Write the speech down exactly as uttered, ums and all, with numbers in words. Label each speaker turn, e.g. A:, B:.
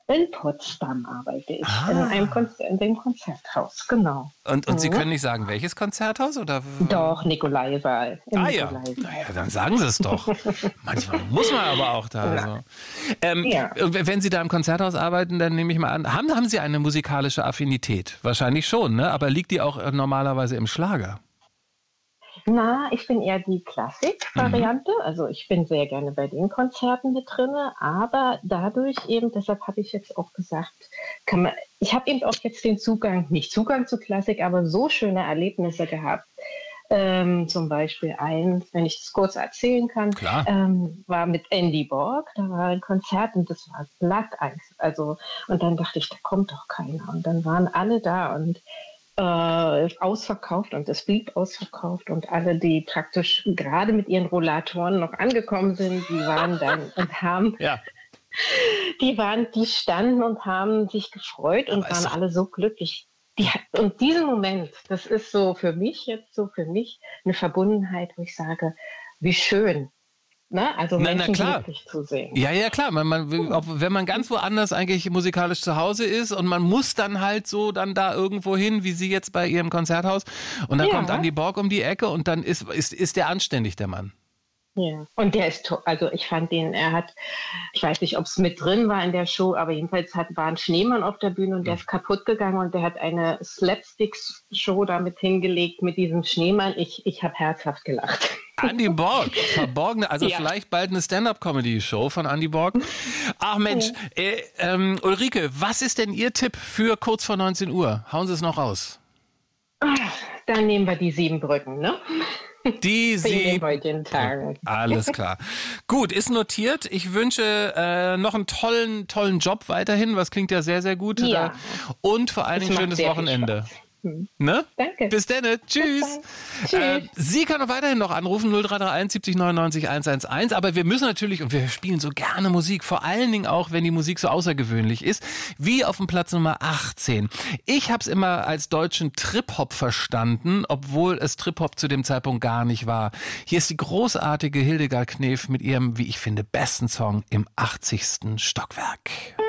A: In Potsdam arbeite ich,
B: Ah.
A: in einem Konzer- in dem Konzerthaus, genau.
B: Und, und Sie
A: Mhm.
B: können nicht sagen, welches Konzerthaus? Oder?
A: Doch, Nikolaisaal. Im
B: Ah ja,
A: Nikolaisaal.
B: naja, dann sagen Sie es doch. Manchmal muss man aber auch da.
A: Ja.
B: So. Ähm,
A: Ja.
B: Wenn Sie da im Konzerthaus arbeiten, dann nehme ich mal an, haben, haben Sie eine musikalische Affinität? Wahrscheinlich schon, ne? Aber liegt die auch äh, normalerweise im Schlager?
A: Na, ich bin eher die Klassik-Variante. Mhm. Also ich bin sehr gerne bei den Konzerten mit drinne, aber dadurch eben, deshalb habe ich jetzt auch gesagt, kann man, ich habe eben auch jetzt den Zugang, nicht Zugang zu Klassik, aber so schöne Erlebnisse gehabt. Ähm, zum Beispiel eins, wenn ich das kurz erzählen kann,
B: Klar.
A: ähm, war mit Andy Borg, da war ein Konzert und das war glatt eins. Also, und dann dachte ich, da kommt doch keiner. Und dann waren alle da und äh, ausverkauft und es blieb ausverkauft und alle, die praktisch gerade mit ihren Rollatoren noch angekommen sind, die waren dann und haben,
B: Ja.
A: die waren, die standen und haben sich gefreut und
B: Aber ist
A: waren
B: doch-
A: alle so glücklich. Die, und diesen Moment, das ist so für mich jetzt so für mich eine Verbundenheit, wo ich sage, wie schön. Ne? Also
B: Na, na
A: Menschen
B: klar.
A: glücklich zu sehen.
B: Ja, ja, klar. Man, man, will- auch wenn man ganz woanders eigentlich musikalisch zu Hause ist und man muss dann halt so dann da irgendwo hin, wie Sie jetzt bei Ihrem Konzerthaus, und dann
A: Ja.
B: kommt Andy Borg um die Ecke und dann ist, ist, ist der anständig, der Mann.
A: Ja, und der ist, to- also ich fand den, er hat, ich weiß nicht, ob es mit drin war in der Show, aber jedenfalls hat, war ein Schneemann auf der Bühne und der ist kaputt gegangen und der hat eine Slapstick-Show damit hingelegt mit diesem Schneemann. Ich, ich habe herzhaft gelacht.
B: Andy Borg, verborgene, also
A: Ja.
B: vielleicht bald eine Stand-up-Comedy-Show von Andy Borg. Ach Mensch, äh, ähm, Ulrike, was ist denn Ihr Tipp für kurz vor neunzehn Uhr? Hauen Sie es noch raus.
A: Ach, dann nehmen wir die sieben Brücken, ne?
B: Die
A: In den
B: Sie.
A: heutigen Tagen.
B: Alles klar. Gut, ist notiert. Ich wünsche äh, noch einen tollen, tollen Job weiterhin. Was klingt ja sehr, sehr gut.
A: Ja.
B: Und vor allen
A: Es
B: Dingen
A: macht
B: schönes
A: sehr viel
B: Wochenende.
A: Spaß. Hm.
B: Ne?
A: Danke.
B: Bis dann. Tschüss.
A: Bis dann.
B: Äh,
A: Tschüss.
B: Sie können auch weiterhin noch anrufen, null drei drei eins siebzig neunundneunzig hundertelf. Aber wir müssen natürlich, und wir spielen so gerne Musik, vor allen Dingen auch, wenn die Musik so außergewöhnlich ist, wie auf dem Platz Nummer achtzehn. Ich habe es immer als deutschen Trip-Hop verstanden, obwohl es Trip-Hop zu dem Zeitpunkt gar nicht war. Hier ist die großartige Hildegard Knef mit ihrem, wie ich finde, besten Song im achtzigsten Stockwerk.